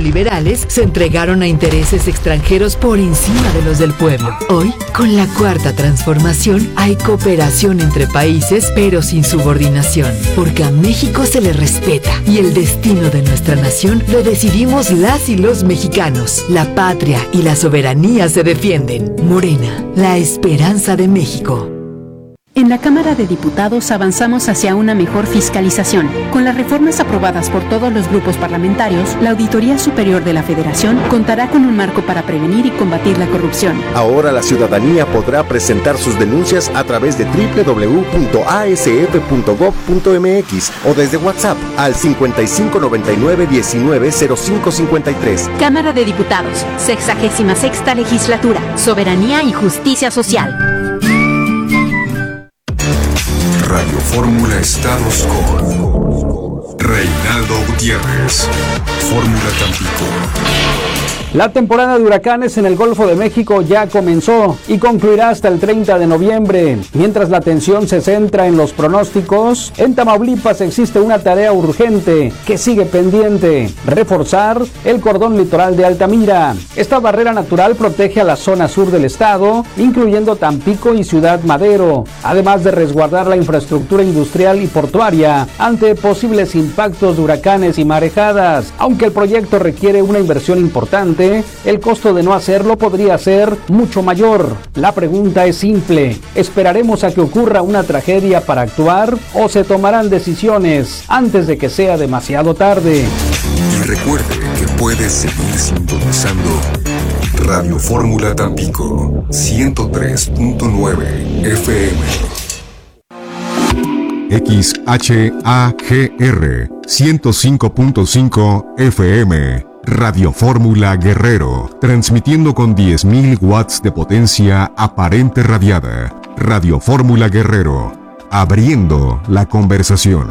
neoliberales se entregaron a intereses extranjeros por encima de los del pueblo. Hoy, con la cuarta transformación, hay cooperación entre países, pero sin subordinación, porque a México se le respeta y el destino de nuestra nación lo decidimos las y los mexicanos. La patria y la soberanía se defienden. Morena, la esperanza de México. En la Cámara de Diputados avanzamos hacia una mejor fiscalización. Con las reformas aprobadas por todos los grupos parlamentarios, la Auditoría Superior de la Federación contará con un marco para prevenir y combatir la corrupción. Ahora la ciudadanía podrá presentar sus denuncias a través de www.asf.gov.mx o desde WhatsApp al 5599-190553. Cámara de Diputados, 66ª Legislatura, Soberanía y Justicia Social. Radio Fórmula Estados con Reinaldo Gutiérrez. Fórmula Tampico. La temporada de huracanes en el Golfo de México ya comenzó y concluirá hasta el 30 de noviembre. Mientras la atención se centra en los pronósticos, en Tamaulipas existe una tarea urgente que sigue pendiente: reforzar el cordón litoral de Altamira. Esta barrera natural protege a la zona sur del estado, incluyendo Tampico y Ciudad Madero, además de resguardar la infraestructura industrial y portuaria ante posibles impactos de huracanes y marejadas. Aunque el proyecto requiere una inversión importante, el costo de no hacerlo podría ser mucho mayor. La pregunta es simple: ¿esperaremos a que ocurra una tragedia para actuar o se tomarán decisiones antes de que sea demasiado tarde? Y recuerde que puedes seguir sintonizando Radio Fórmula Tampico 103.9 FM. XHAGR 105.5 FM. Radio Fórmula Guerrero, transmitiendo con 10.000 watts de potencia aparente radiada. Radio Fórmula Guerrero, abriendo la conversación.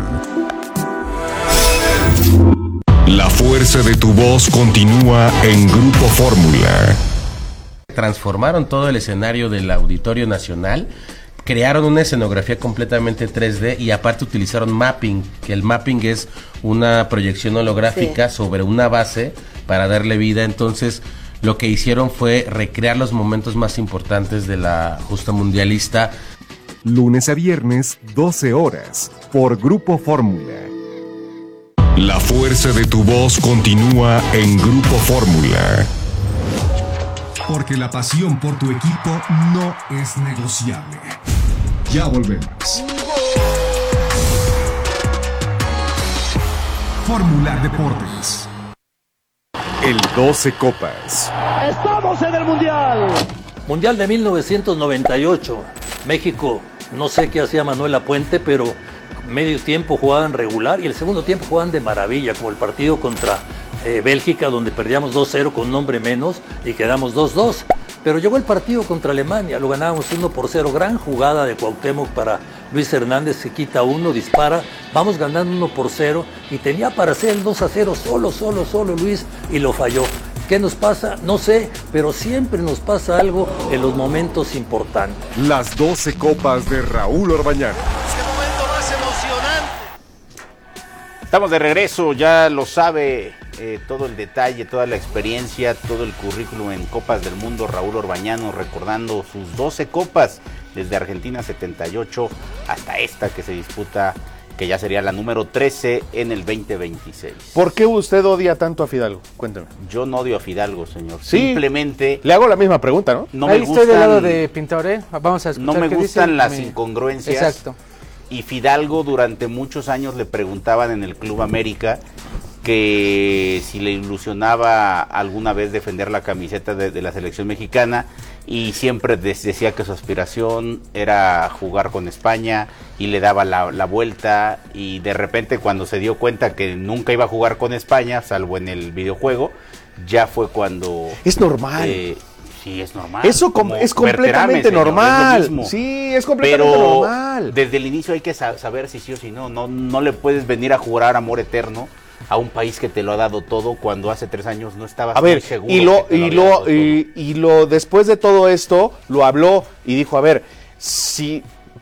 La fuerza de tu voz continúa en Grupo Fórmula. Transformaron todo el escenario del Auditorio Nacional. Crearon una escenografía completamente 3D y aparte utilizaron mapping, que el mapping es una proyección holográfica sobre una base para darle vida. Entonces lo que hicieron fue recrear los momentos más importantes de la justa mundialista. Lunes a viernes, 12 horas, por Grupo Fórmula. La fuerza de tu voz continúa en Grupo Fórmula. Porque la pasión por tu equipo no es negociable. Ya volvemos. Fórmula Deportes. El 12 Copas. ¡Estamos en el Mundial! Mundial de 1998. México, no sé qué hacía Manuel Lapuente, pero medio tiempo jugaban regular y el segundo tiempo jugaban de maravilla, como el partido contra Bélgica, donde perdíamos 2-0 con un hombre menos y quedamos 2-2. Pero llegó el partido contra Alemania, lo ganábamos 1-0, gran jugada de Cuauhtémoc para Luis Hernández, se quita uno, dispara, vamos ganando 1-0 y tenía para hacer el 2-0 solo Luis y lo falló. ¿Qué nos pasa? No sé, pero siempre nos pasa algo en los momentos importantes. Las 12 copas de Raúl Orbañanos. ¡Qué momento más emocionante! Estamos de regreso, ya lo sabe, todo el detalle, toda la experiencia, todo el currículum en Copas del Mundo. Raúl Orbañanos recordando sus 12 copas, desde Argentina 78 hasta esta que se disputa, que ya sería la número 13 en el 2026. ¿Por qué usted odia tanto a Fidalgo? Cuénteme. Yo no odio a Fidalgo, señor. ¿Sí? Simplemente... Le hago la misma pregunta, ¿no? No Ahí me gustan, estoy del lado de Pintor, ¿eh? Vamos a escuchar. No me gustan las dice, incongruencias. Exacto. Y Fidalgo durante muchos años le preguntaban en el Club América que si le ilusionaba alguna vez defender la camiseta de la selección mexicana, y siempre decía que su aspiración era jugar con España y le daba la vuelta, y de repente cuando se dio cuenta que nunca iba a jugar con España, salvo en el videojuego, ya fue cuando... Es normal. Sí, es normal. Eso es completamente normal. Es sí, es completamente normal. Desde el inicio hay que saber si sí o si no. No le puedes venir a jurar amor eterno a un país que te lo ha dado todo cuando hace 3 años no estabas muy seguro. Y lo después de todo esto lo habló y dijo, a ver, si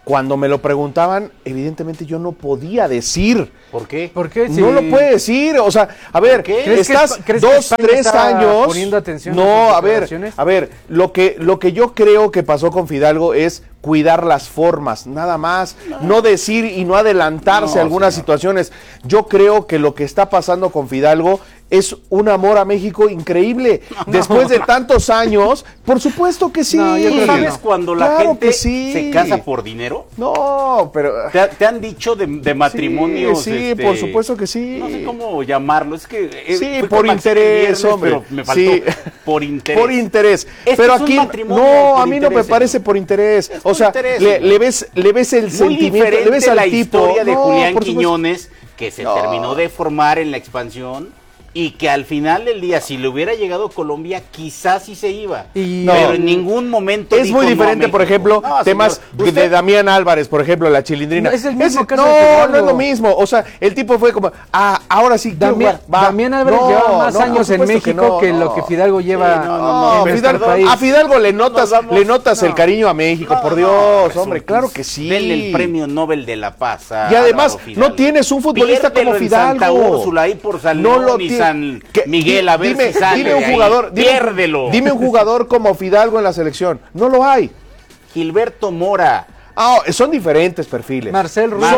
cuando me lo preguntaban, evidentemente yo no podía decir. ¿Por qué? ¿Por qué? No lo puede decir, o sea, a ver, estás 2, 3 años poniendo atención no, a ver, lo que yo creo que pasó con Fidalgo es cuidar las formas, nada más, no decir y no adelantarse a algunas situaciones. Yo creo que lo que está pasando con Fidalgo es un amor a México increíble. Después de tantos años, por supuesto que sí. ¿Sabes cuando la gente se casa por dinero? No, pero... ¿Te han dicho de matrimonios? Sí, por supuesto que sí. No sé cómo llamarlo, es que... Sí, por interés, hombre. Pero me faltó. Sí. Por interés. Por interés. Pero aquí, no, a mí no me parece por interés. O sea, le ves el sentimiento, le ves al tipo. Historia de Julián Quiñones, que se terminó de formar en la expansión, y que al final del día, si le hubiera llegado Colombia, quizás sí se iba. Pero en ningún momento es muy diferente, por ejemplo, temas de Damián Álvarez, por ejemplo, la Chilindrina. No, es el mismo caso no es lo mismo. O sea, el tipo fue como, ahora sí, Damián Álvarez lleva más años en México que lo que Fidalgo lleva en este país. A Fidalgo le notas el cariño a México, por Dios, hombre, claro que sí. Denle el premio Nobel de la Paz. Y además, no tienes un futbolista como Fidalgo. Santa Úrsula, ahí por San León y San Miguel, a ver si sale. Dime un jugador, piérdelo. Dime un jugador como Fidalgo en la selección. No lo hay. Gilberto Mora. Son diferentes perfiles. Marcel Ruiz.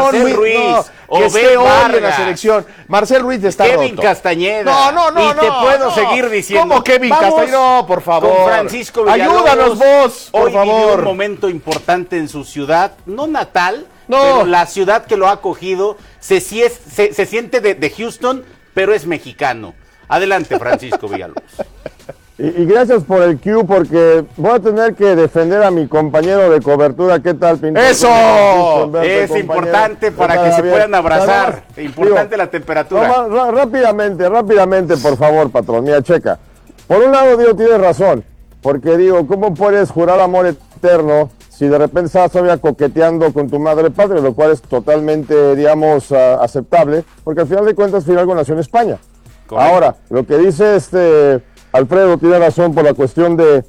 Que esté hoy en la selección. Marcel Ruiz está roto. Kevin Castañeda. No. Y te puedo seguir diciendo. ¿Cómo Kevin Castañeda? No, por favor. Con Francisco Villalobos. Ayúdanos vos, por favor. Hoy vivió un momento importante en su ciudad, no natal, pero la ciudad que lo ha acogido. Se siente de Houston, pero es mexicano. Adelante, Francisco Villalobos. Y gracias por el cue, porque voy a tener que defender a mi compañero de cobertura. ¿Qué tal, Pintor? ¡Eso! Es importante para que se puedan abrazar. Importante la temperatura. Rápidamente, por favor, patrón. Mira, checa. Por un lado, Diego, tienes razón. Porque digo, ¿cómo puedes jurar amor eterno si de repente estás todavía coqueteando con tu madre patria? Lo cual es totalmente, digamos, aceptable. Porque al final de cuentas, Fidalgo nació en España. Correcto. Ahora, lo que dice Alfredo tiene razón por la cuestión de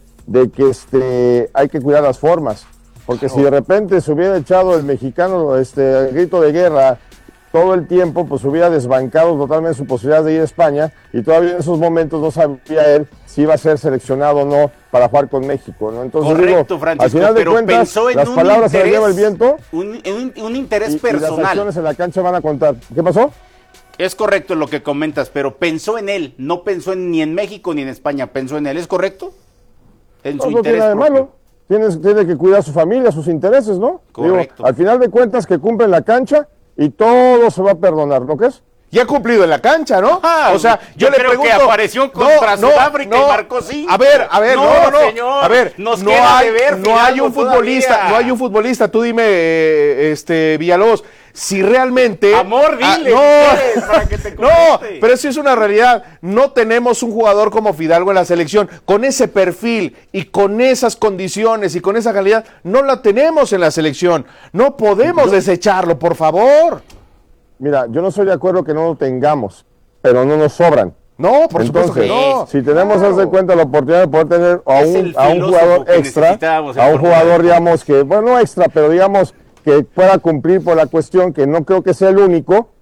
que hay que cuidar las formas, porque si de repente se hubiera echado el mexicano el grito de guerra todo el tiempo, pues hubiera desbancado totalmente su posibilidad de ir a España, y todavía en esos momentos no sabía él si iba a ser seleccionado o no para jugar con México, ¿no? Entonces, correcto, Francisco, al final de cuentas, pensó en las palabras se las lleva el viento, un interés personal. Y las acciones en la cancha van a contar. ¿Qué pasó? Es correcto lo que comentas, pero pensó en él, no pensó ni en México ni en España, pensó en él, ¿es correcto? En su interés tiene nada de malo. Tiene que cuidar a su familia, sus intereses, ¿no? Correcto. Digo, al final de cuentas que cumple en la cancha y todo se va a perdonar, ¿no crees? Y ha cumplido en la cancha, ¿no? O sea, yo le pregunto, que apareció contra Sudáfrica y marcó 5. A ver, señor, a ver, no hay un futbolista, tú dime, Villalobos, si realmente... Amor, dile, para que te conteste. No, pero eso es una realidad. No tenemos un jugador como Fidalgo en la selección, con ese perfil y con esas condiciones y con esa calidad, no la tenemos en la selección. No podemos desecharlo, por favor. Mira, yo no estoy de acuerdo que no lo tengamos, pero no nos sobran. No, por supuesto que no. Si tenemos, haz de cuenta, la oportunidad de poder tener a un jugador extra, a un jugador, digamos, que, bueno, no extra, pero digamos, que pueda cumplir por la cuestión, que no creo que sea el único,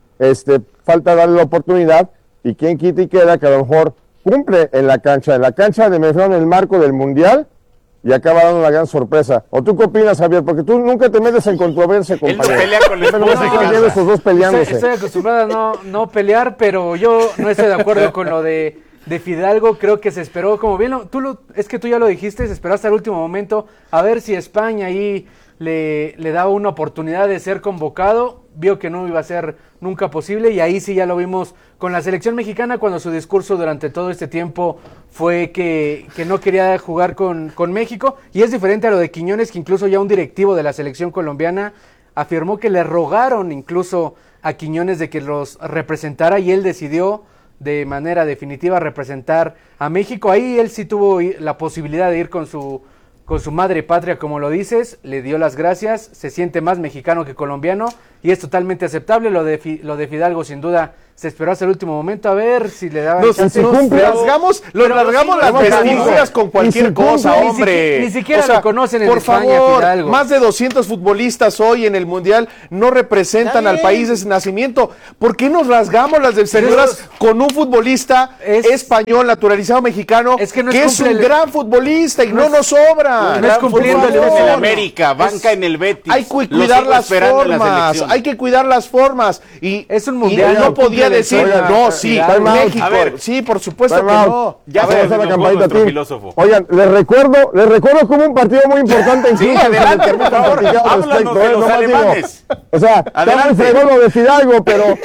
falta darle la oportunidad, y quien quita y queda, que a lo mejor cumple en la cancha de me en el marco del Mundial, y acaba dando una gran sorpresa. ¿O tú qué opinas, Javier? Porque tú nunca te metes en controversia, compañero. Él no pelea con el esposo. Esos dos peleándose. Estoy acostumbrada a no pelear, pero yo no estoy de acuerdo con lo de Fidalgo. Creo que se esperó, como bien, es que tú ya lo dijiste, se esperó hasta el último momento a ver si España ahí le daba una oportunidad de ser convocado. Vio que no iba a ser nunca posible, y ahí sí ya lo vimos con la selección mexicana, cuando su discurso durante todo este tiempo fue que no quería jugar con México, y es diferente a lo de Quiñones, que incluso ya un directivo de la selección colombiana afirmó que le rogaron incluso a Quiñones de que los representara, y él decidió de manera definitiva representar a México. Ahí él sí tuvo la posibilidad de ir con su madre patria, como lo dices, le dio las gracias, se siente más mexicano que colombiano, y es totalmente aceptable. Lo de Fidalgo sin duda se esperó hasta el último momento a ver si le daban chance. Largamos las vestiduras con cualquier cosa, hombre. Ni siquiera lo conocen en España, por favor, Fidalgo. Más de 200 futbolistas hoy en el Mundial no representan al país de su nacimiento. ¿Por qué nos rasgamos las vestiduras con un futbolista español, naturalizado mexicano, que es un gran futbolista y no nos sobra? No es cumpliendo en el América, banca en el Betis. Hay que cuidar las formas, hay que cuidar las formas. Y es un mundial. No podía decir, no, sí, México, a ver, sí, por supuesto que no. Ya se hace la campanita a ti. Oigan, les recuerdo como un partido muy importante. Sí, adelante, por favor, háblanos de los alemanes. O sea, está muy fregón lo de Fidalgo, pero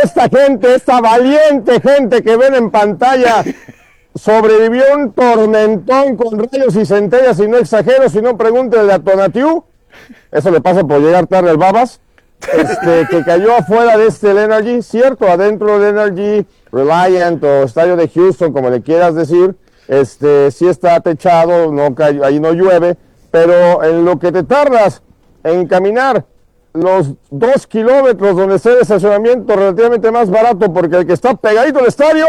esta valiente gente que ven en pantalla, sobrevivió un tormentón con rayos y centellas, y no exagero, si no pregúntenle a Tonatiu. Eso le pasa por llegar tarde al Babas. Que cayó afuera de el Energy, cierto, adentro del Energy, Reliant o Estadio de Houston, como le quieras decir, sí está techado, ahí no llueve, pero en lo que te tardas en caminar los 2 kilómetros donde está el estacionamiento relativamente más barato, porque el que está pegadito al estadio,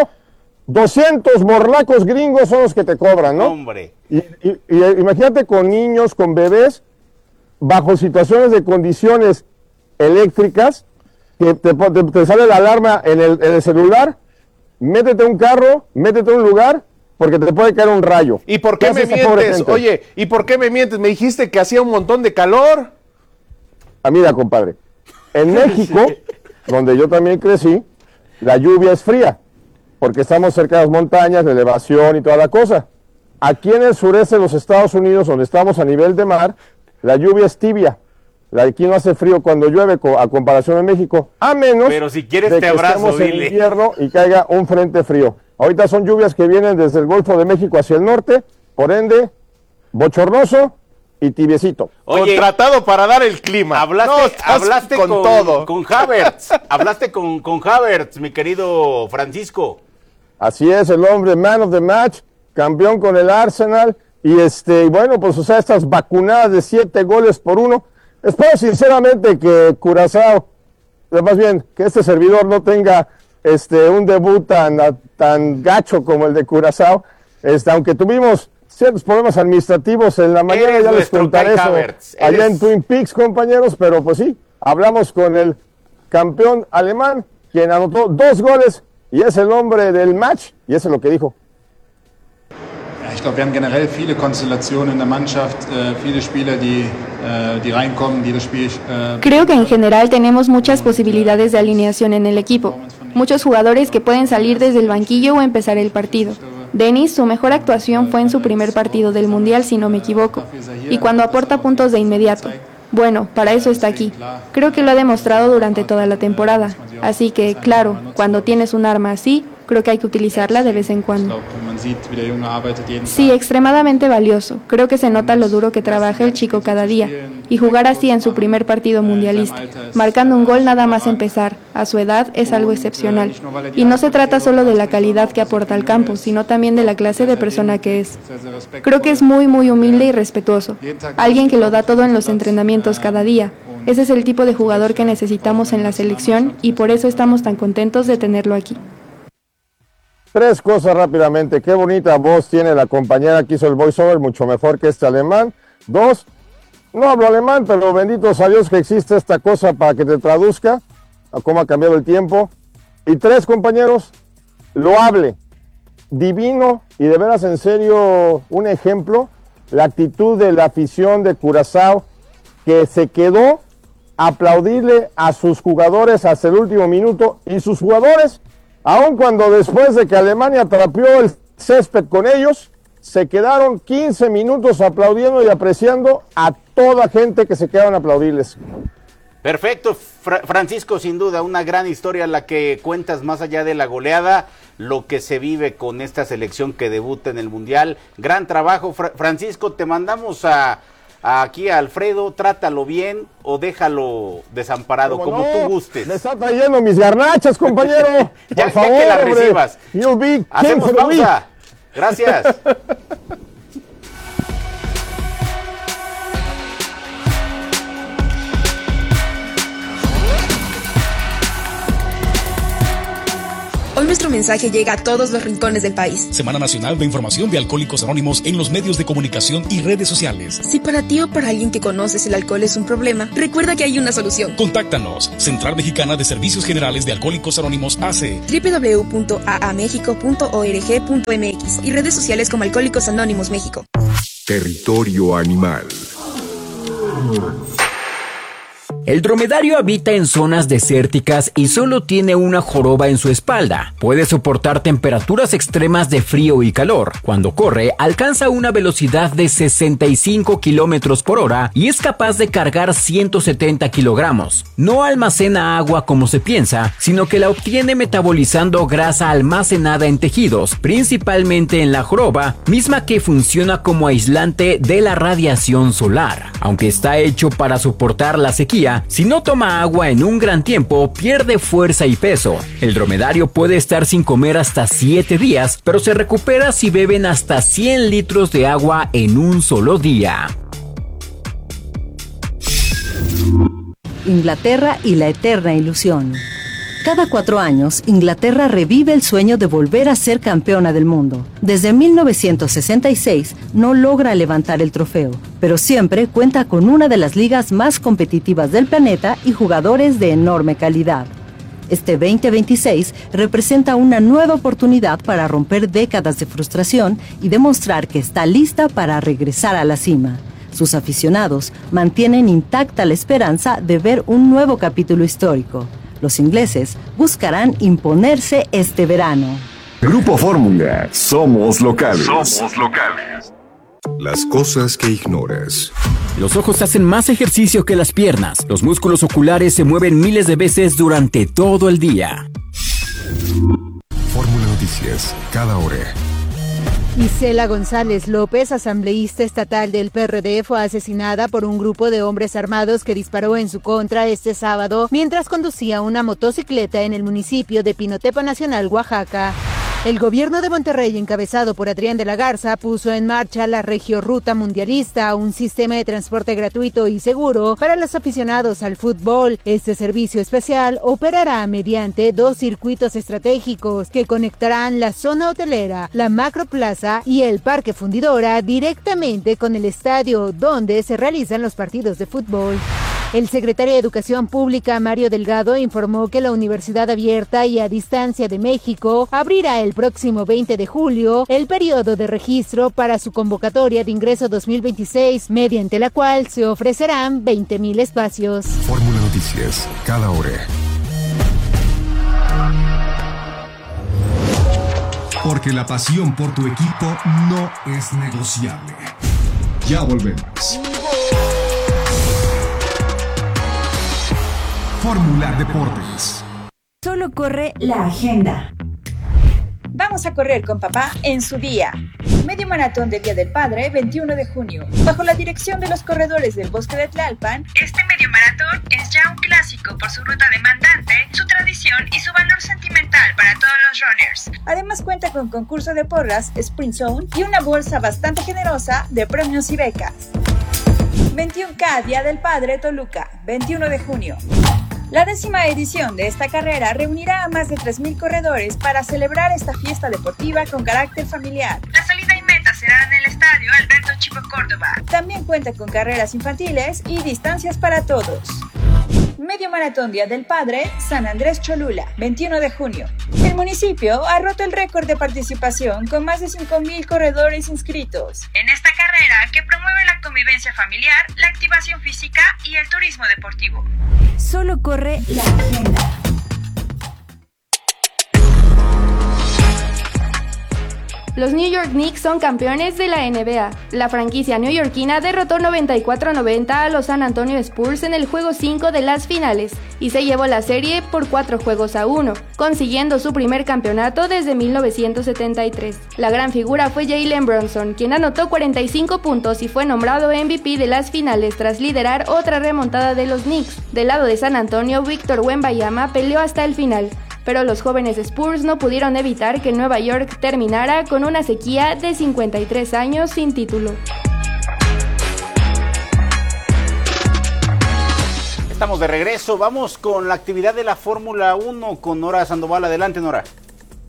200 morlacos gringos son los que te cobran, ¿no? Hombre. Y imagínate con niños, con bebés, bajo situaciones de condiciones eléctricas, que te sale la alarma en el celular, métete a un carro, métete a un lugar, porque te puede caer un rayo. ¿Y por qué me mientes? Oye, ¿y por qué me mientes? Me dijiste que hacía un montón de calor. Mira, compadre, en México, donde yo también crecí, la lluvia es fría, porque estamos cerca de las montañas, de elevación y toda la cosa. Aquí en el sureste de los Estados Unidos, donde estamos a nivel de mar, la lluvia es tibia. Aquí no hace frío cuando llueve a comparación de México, a menos pero si quieres de te que abrazo, estemos en invierno y caiga un frente frío. Ahorita son lluvias que vienen desde el Golfo de México hacia el norte, por ende, bochornoso y tibiecito. Oye, contratado para dar el clima. Hablaste con todo. Con Havertz. Hablaste con Havertz, mi querido Francisco. Así es, el hombre man of the match, campeón con el Arsenal, y bueno, pues o sea, estas vacunadas de 7-1. Espero sinceramente que Curazao, más bien, que este servidor no tenga un debut tan gacho como el de Curazao, aunque tuvimos ciertos problemas administrativos en la mañana, ya les contaré eso allá en Twin Peaks, compañeros, pero pues sí, hablamos con el campeón alemán, quien anotó 2 goles y es el hombre del match, y eso es lo que dijo. Ich glaube, wir haben generell viele Konstellationen in der Mannschaft, viele Spieler, die reinkommen, die das Spiel. Creo que en general tenemos muchas posibilidades de alineación en el equipo. Muchos jugadores que pueden salir desde el banquillo o empezar el partido. Denis, su mejor actuación fue en su primer partido del Mundial, si no me equivoco, y cuando aporta puntos de inmediato. Bueno, para eso está aquí. Creo que lo ha demostrado durante toda la temporada. Así que, claro, cuando tienes un arma así, creo que hay que utilizarla de vez en cuando. Sí, extremadamente valioso. Creo que se nota lo duro que trabaja el chico cada día. Y jugar así en su primer partido mundialista, marcando un gol nada más empezar, a su edad, es algo excepcional. Y no se trata solo de la calidad que aporta al campo, sino también de la clase de persona que es. Creo que es muy humilde y respetuoso. Alguien que lo da todo en los entrenamientos cada día. Ese es el tipo de jugador que necesitamos en la selección y por eso estamos tan contentos de tenerlo aquí. 3 cosas rápidamente. Qué bonita voz tiene la compañera que hizo el voiceover, mucho mejor que este alemán. 2, no hablo alemán, pero benditos a Dios que existe esta cosa para que te traduzca a cómo ha cambiado el tiempo. Y 3, compañeros, loable, divino y de veras en serio un ejemplo, la actitud de la afición de Curazao, que se quedó a aplaudirle a sus jugadores hasta el último minuto, y sus jugadores, aun cuando después de que Alemania trapeó el césped con ellos, se quedaron 15 minutos aplaudiendo y apreciando a toda gente que se quedaron a aplaudirles. Perfecto, Francisco, sin duda, una gran historia la que cuentas más allá de la goleada, lo que se vive con esta selección que debuta en el Mundial. Gran trabajo, Francisco, te mandamos aquí a Alfredo, trátalo bien o déjalo desamparado, como tú gustes. Me está trayendo mis garnachas, compañero. ya, por favor, que la recibas. Hacemos pausa. Gracias. nuestro mensaje llega a todos los rincones del país. Semana Nacional de Información de Alcohólicos Anónimos en los medios de comunicación y redes sociales. Si para ti o para alguien que conoces el alcohol es un problema, recuerda que hay una solución. Contáctanos. Central Mexicana de Servicios Generales de Alcohólicos Anónimos AC. www.aamexico.org.mx y redes sociales como Alcohólicos Anónimos México. Territorio animal. El dromedario habita en zonas desérticas y solo tiene una joroba en su espalda. Puede soportar temperaturas extremas de frío y calor. Cuando corre, alcanza una velocidad de 65 kilómetros por hora y es capaz de cargar 170 kilogramos. No almacena agua como se piensa, sino que la obtiene metabolizando grasa almacenada en tejidos, principalmente en la joroba, misma que funciona como aislante de la radiación solar. Aunque está hecho para soportar la sequía, si no toma agua en un gran tiempo, pierde fuerza y peso. El dromedario puede estar sin comer hasta 7 días, pero se recupera si beben hasta 100 litros de agua en un solo día. Inglaterra y la eterna ilusión. Cada 4 años, Inglaterra revive el sueño de volver a ser campeona del mundo. Desde 1966 no logra levantar el trofeo, pero siempre cuenta con una de las ligas más competitivas del planeta y jugadores de enorme calidad. Este 2026 representa una nueva oportunidad para romper décadas de frustración y demostrar que está lista para regresar a la cima. Sus aficionados mantienen intacta la esperanza de ver un nuevo capítulo histórico. Los ingleses buscarán imponerse este verano. Grupo Fórmula. Somos locales. Somos locales. Las cosas que ignoras. Los ojos hacen más ejercicio que las piernas. Los músculos oculares se mueven miles de veces durante todo el día. Fórmula Noticias. Cada hora. Isela González López, asambleísta estatal del PRD, fue asesinada por un grupo de hombres armados que disparó en su contra este sábado mientras conducía una motocicleta en el municipio de Pinotepa Nacional, Oaxaca. El gobierno de Monterrey, encabezado por Adrián de la Garza, puso en marcha la Regioruta Mundialista, un sistema de transporte gratuito y seguro para los aficionados al fútbol. Este servicio especial operará mediante 2 circuitos estratégicos que conectarán la zona hotelera, la macroplaza y el Parque Fundidora directamente con el estadio donde se realizan los partidos de fútbol. El secretario de Educación Pública, Mario Delgado, informó que la Universidad Abierta y a Distancia de México abrirá el próximo 20 de julio el periodo de registro para su convocatoria de ingreso 2026, mediante la cual se ofrecerán 20,000 espacios. Fórmula Noticias, cada hora. Porque la pasión por tu equipo no es negociable. Ya volvemos. Fórmula Deportes. Solo corre la agenda. Vamos a correr con papá en su día. Medio maratón del Día del Padre, 21 de junio. Bajo la dirección de los corredores del Bosque de Tlalpan, este medio maratón es ya un clásico por su ruta demandante, su tradición y su valor sentimental para todos los runners. Además cuenta con concurso de porras, Sprint Zone y una bolsa bastante generosa de premios y becas. 21K Día del Padre Toluca, 21 de junio. La 10ª edición de esta carrera reunirá a más de 3,000 corredores para celebrar esta fiesta deportiva con carácter familiar. La salida y meta será en el estadio Alberto Chico Córdoba. También cuenta con carreras infantiles y distancias para todos. Medio Maratón Día del Padre, San Andrés Cholula, 21 de junio. El municipio ha roto el récord de participación con más de 5,000 corredores inscritos. En esta carrera que promueve la convivencia familiar, la activación física y el turismo deportivo. Solo corre la agenda. Los New York Knicks son campeones de la NBA. La franquicia neoyorquina derrotó 94-90 a los San Antonio Spurs en el juego 5 de las finales y se llevó la serie por 4-1, consiguiendo su primer campeonato desde 1973. La gran figura fue Jalen Brunson, quien anotó 45 puntos y fue nombrado MVP de las finales tras liderar otra remontada de los Knicks. Del lado de San Antonio, Víctor Wembanyama peleó hasta el final, pero los jóvenes Spurs no pudieron evitar que Nueva York terminara con una sequía de 53 años sin título. Estamos de regreso, vamos con la actividad de la Fórmula 1 con Nora Sandoval. Adelante, Nora.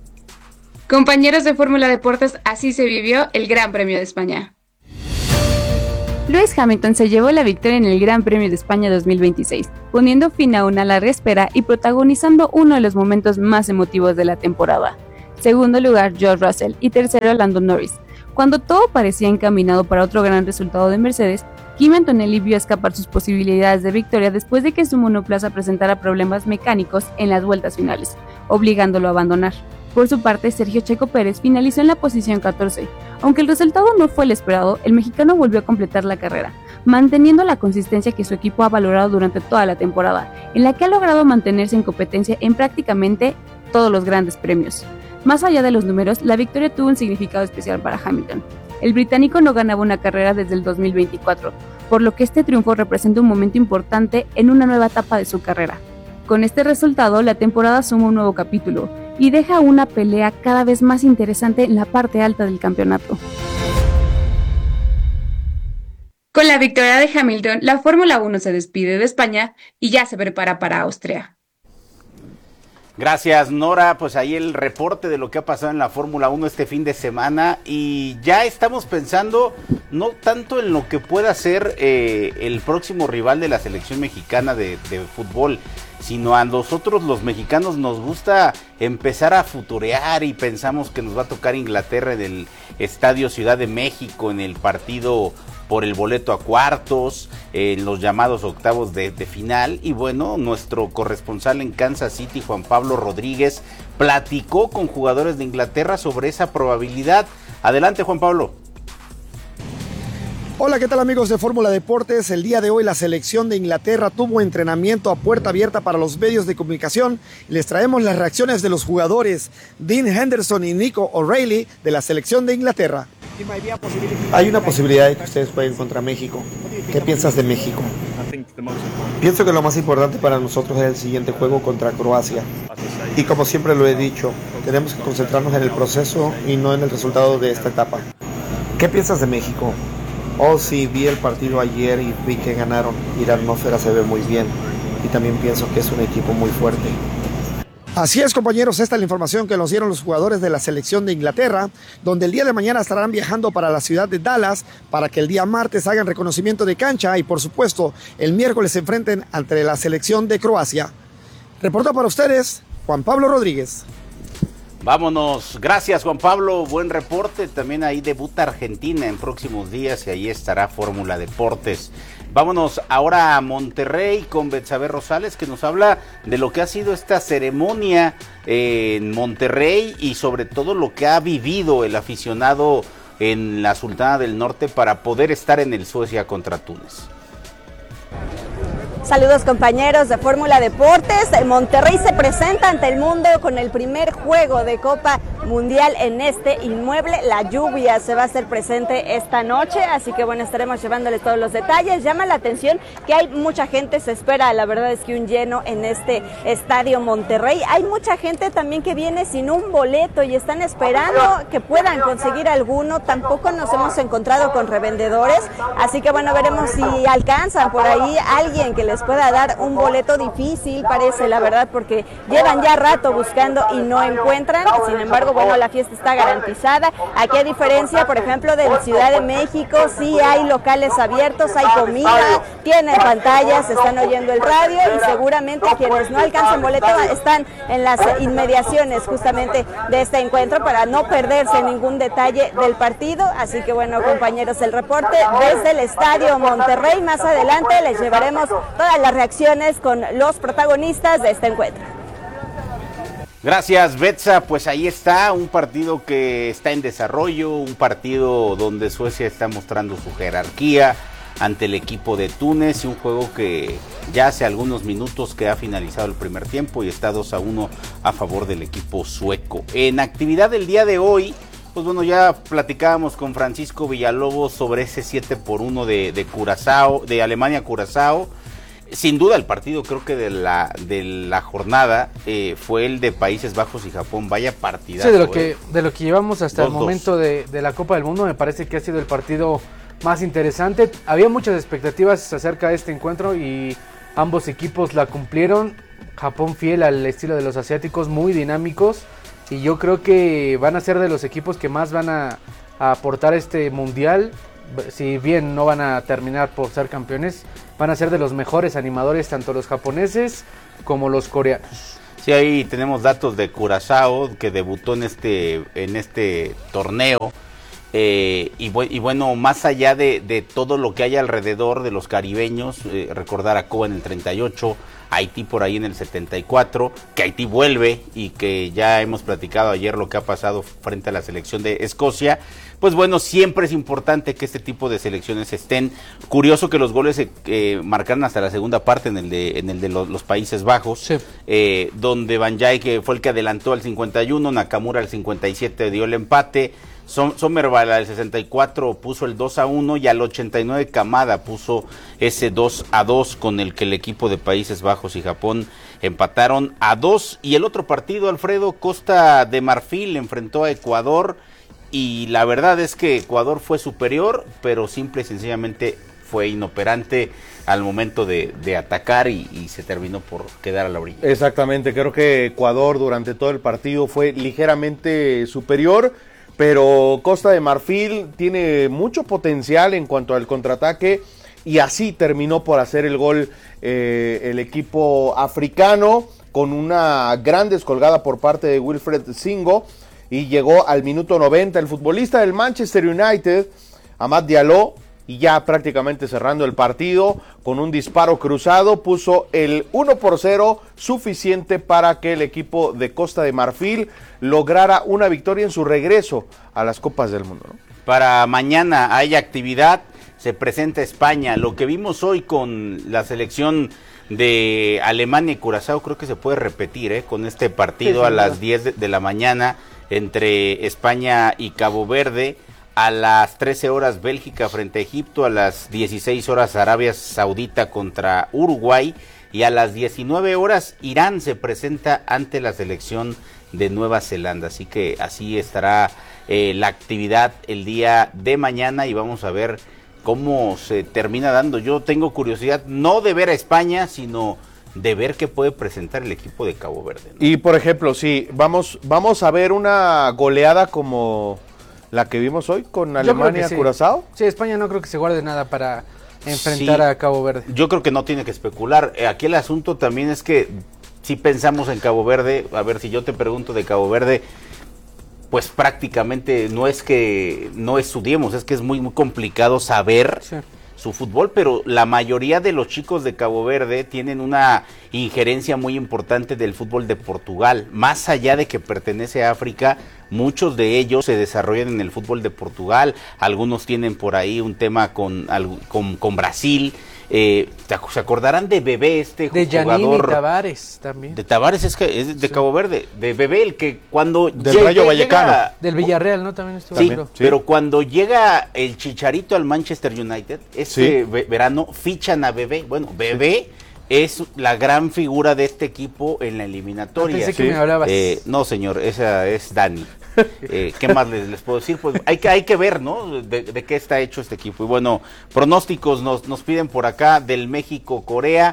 Compañeros de Fórmula Deportes, así se vivió el Gran Premio de España. Lewis Hamilton se llevó la victoria en el Gran Premio de España 2026, poniendo fin a una larga espera y protagonizando uno de los momentos más emotivos de la temporada. Segundo lugar, George Russell y tercero, Lando Norris. Cuando todo parecía encaminado para otro gran resultado de Mercedes, Kimi Antonelli vio escapar sus posibilidades de victoria después de que su monoplaza presentara problemas mecánicos en las vueltas finales, obligándolo a abandonar. Por su parte, Sergio Checo Pérez finalizó en la posición 14. Aunque el resultado no fue el esperado, el mexicano volvió a completar la carrera, manteniendo la consistencia que su equipo ha valorado durante toda la temporada, en la que ha logrado mantenerse en competencia en prácticamente todos los grandes premios. Más allá de los números, la victoria tuvo un significado especial para Hamilton. El británico no ganaba una carrera desde el 2024, por lo que este triunfo representa un momento importante en una nueva etapa de su carrera. Con este resultado, la temporada suma un nuevo capítulo y deja una pelea cada vez más interesante en la parte alta del campeonato. Con la victoria de Hamilton, la Fórmula 1 se despide de España y ya se prepara para Austria. Gracias, Nora. Pues ahí el reporte de lo que ha pasado en la Fórmula 1 este fin de semana, y ya estamos pensando no tanto en lo que pueda ser el próximo rival de la selección mexicana de fútbol, sino a nosotros los mexicanos nos gusta empezar a futurear y pensamos que nos va a tocar Inglaterra en el Estadio Ciudad de México en el partido por el boleto a cuartos, en los llamados octavos de final. Y bueno, nuestro corresponsal en Kansas City, Juan Pablo Rodríguez, platicó con jugadores de Inglaterra sobre esa probabilidad. Adelante, Juan Pablo. Hola, ¿qué tal amigos de Fórmula Deportes? El día de hoy la selección de Inglaterra tuvo entrenamiento a puerta abierta para los medios de comunicación. Les traemos las reacciones de los jugadores Dean Henderson y Nico O'Reilly de la selección de Inglaterra. Hay una posibilidad de que ustedes jueguen contra México. ¿Qué piensas de México? Pienso que lo más importante para nosotros es el siguiente juego contra Croacia. Y como siempre lo he dicho, tenemos que concentrarnos en el proceso y no en el resultado de esta etapa. ¿Qué piensas de México? Oh, sí, vi el partido ayer y vi que ganaron y la atmósfera se ve muy bien. Y también pienso que es un equipo muy fuerte. Así es, compañeros, esta es la información que nos dieron los jugadores de la selección de Inglaterra, donde el día de mañana estarán viajando para la ciudad de Dallas para que el día martes hagan reconocimiento de cancha y, por supuesto, el miércoles se enfrenten ante la selección de Croacia. Reporta para ustedes Juan Pablo Rodríguez. Vámonos, gracias Juan Pablo, buen reporte. También ahí debuta Argentina en próximos días y ahí estará Fórmula Deportes. Vámonos ahora a Monterrey con Betsabe Rosales, que nos habla de lo que ha sido esta ceremonia en Monterrey y sobre todo lo que ha vivido el aficionado en la Sultana del Norte para poder estar en el Suecia contra Túnez. Saludos compañeros de Fórmula Deportes. Monterrey se presenta ante el mundo con el primer juego de Copa Mundial en este inmueble. La lluvia se va a hacer presente esta noche, así que bueno, estaremos llevándoles todos los detalles. Llama la atención que hay mucha gente, se espera, la verdad es que un lleno en este estadio Monterrey. Hay mucha gente también que viene sin un boleto y están esperando que puedan conseguir alguno. Tampoco nos hemos encontrado con revendedores, así que bueno, veremos si alcanzan por ahí alguien que les pueda dar un boleto. Difícil parece, la verdad, porque llevan ya rato buscando y no encuentran. Sin embargo, bueno, la fiesta está garantizada. Aquí, a diferencia, por ejemplo, de la Ciudad de México, sí hay locales abiertos, hay comida, tienen pantallas, están oyendo el radio y seguramente quienes no alcancen boleto están en las inmediaciones justamente de este encuentro para no perderse ningún detalle del partido. Así que bueno, compañeros, el reporte desde el Estadio Monterrey. Más adelante les llevaremos todas las reacciones con los protagonistas de este encuentro. Gracias, Betsa. Pues ahí está, un partido que está en desarrollo, un partido donde Suecia está mostrando su jerarquía ante el equipo de Túnez, y un juego que ya hace algunos minutos que ha finalizado el primer tiempo y está 2-1 a favor del equipo sueco. En actividad del día de hoy, pues bueno, ya platicábamos con Francisco Villalobos sobre ese 7-1 de Curazao, de Alemania-Curazao. Sin duda el partido, creo que de la jornada fue el de Países Bajos y Japón. Vaya partidazo. Sí, de lo que llevamos hasta el momento de la Copa del Mundo, me parece que ha sido el partido más interesante. Había muchas expectativas acerca de este encuentro y ambos equipos la cumplieron. Japón fiel al estilo de los asiáticos, muy dinámicos. y yo creo que van a ser de los equipos que más van a aportar este mundial. Si bien no van a terminar por ser campeones, van a ser de los mejores animadores, tanto los japoneses como los coreanos. Sí, ahí tenemos datos de Curazao, que debutó en este torneo. Y bueno, más allá de todo lo que hay alrededor de los caribeños, recordar a Cuba en el 38, Haití por ahí en el 74, que Haití vuelve y que ya hemos platicado ayer lo que ha pasado frente a la selección de Escocia. Pues bueno, siempre es importante que este tipo de selecciones estén. Curioso que los goles se marcaron hasta la segunda parte en el de los Países Bajos, sí. Donde Van Dijk fue el que adelantó al 51, Nakamura al 57 dio el empate, Sommervall al 64 puso el 2-1 y al 89 Kamada puso ese 2-2 con el que el equipo de Países Bajos y Japón empataron a 2. Y el otro partido, Alfredo, Costa de Marfil enfrentó a Ecuador y la verdad es que Ecuador fue superior, pero simple y sencillamente fue inoperante al momento de atacar y se terminó por quedar a la orilla. Exactamente, creo que Ecuador durante todo el partido fue ligeramente superior, pero Costa de Marfil tiene mucho potencial en cuanto al contraataque y así terminó por hacer el gol el equipo africano con una gran descolgada por parte de Wilfred Singo y llegó al minuto 90 el futbolista del Manchester United, Amad Diallo, y ya prácticamente cerrando el partido con un disparo cruzado puso el 1-0 suficiente para que el equipo de Costa de Marfil lograra una victoria en su regreso a las Copas del Mundo, ¿no? Para mañana hay actividad, se presenta España. Lo que vimos hoy con la selección de Alemania y Curazao creo que se puede repetir con este partido a las 10 de la mañana entre España y Cabo Verde. A las 13 horas Bélgica frente a Egipto, a las 16 horas Arabia Saudita contra Uruguay y a las 19 horas Irán se presenta ante la selección de Nueva Zelanda. Así que así estará la actividad el día de mañana y vamos a ver cómo se termina dando. Yo tengo curiosidad no de ver a España, sino de ver qué puede presentar el equipo de Cabo Verde, ¿no? Y por ejemplo, sí, vamos a ver una goleada como la que vimos hoy con Alemania, sí. Curazao. Sí, España no creo que se guarde nada para enfrentar a Cabo Verde. Yo creo que no tiene que especular. Aquí el asunto también es que si pensamos en Cabo Verde, a ver, si yo te pregunto de Cabo Verde, pues prácticamente no es que no estudiemos, es que es muy, muy complicado saber su fútbol, pero la mayoría de los chicos de Cabo Verde tienen una injerencia muy importante del fútbol de Portugal. Más allá de que pertenece a África, muchos de ellos se desarrollan en el fútbol de Portugal. Algunos tienen por ahí un tema con Brasil. ¿Se acordarán de Bebé, de jugador? Giannini Tavares también. De Tavares es de Cabo Verde. De Bebé, el que cuando del Rayo Vallecano. Del Villarreal, ¿no? También estuvo. Sí, pero cuando llega el Chicharito al Manchester United, verano fichan a Bebé. Bueno, Bebé es la gran figura de este equipo en la eliminatoria. Pensé que me hablabas. No, señor, esa es Dani. ¿Qué más les puedo decir? Pues hay que ver, ¿no? De qué está hecho este equipo. Y bueno, pronósticos nos piden por acá del México-Corea.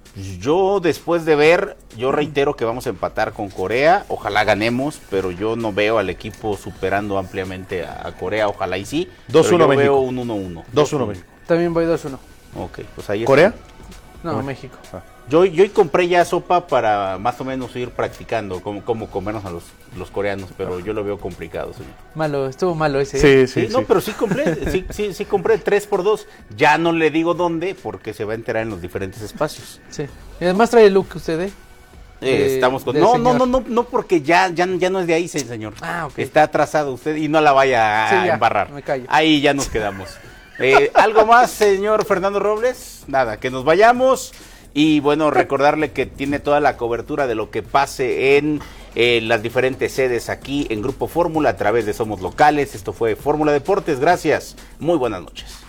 Yo después de ver, yo reitero que vamos a empatar con Corea. Ojalá ganemos, pero yo no veo al equipo superando ampliamente a Corea. Ojalá y sí. 2-1 México. Veo un 1-1. 2-1 México. También voy 2-1. Ok, pues ahí ¿Corea? está. No, México. Yo compré ya sopa para más o menos ir practicando cómo comernos a los coreanos, pero yo lo veo complicado, señor. Malo, estuvo malo ese. Sí. No, pero sí compré, sí compré 3x2. Ya no le digo dónde, porque se va a enterar en los diferentes espacios. Sí. Y además trae el look usted, estamos con... No, porque ya no es de ahí, señor. Ah, ok. Está atrasado usted y no la vaya a embarrar. Me callo. Ahí ya nos quedamos. ¿Algo más, señor Fernando Robles? Nada, que nos vayamos. Y bueno, recordarle que tiene toda la cobertura de lo que pase en las diferentes sedes aquí en Grupo Fórmula a través de Somos Locales. Esto fue Fórmula Deportes. Gracias. Muy buenas noches.